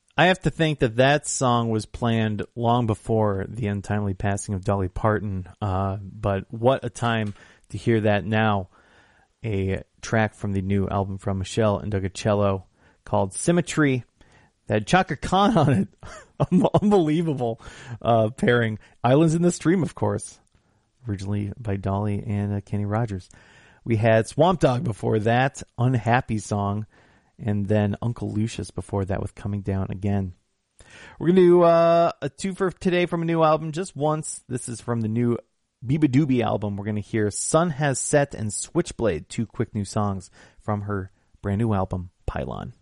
I have to think that song was planned long before the untimely passing of Dolly Parton. But what a time to hear that now. A track from the new album from Michelle and Indogacello called Symmetry that had Chaka Khan on it. Unbelievable pairing. Islands in the Stream, of course. Originally by Dolly and Kenny Rogers. We had Swamp Dogg before that, Unhappy Song. And then Uncle Lucius before that with Coming Down Again. We're going to do a two for today from a new album just once. This is from the new Biba Doobie album. We're going to hear Sun Has Set and Switchblade, two quick new songs from her brand new album, Pylon.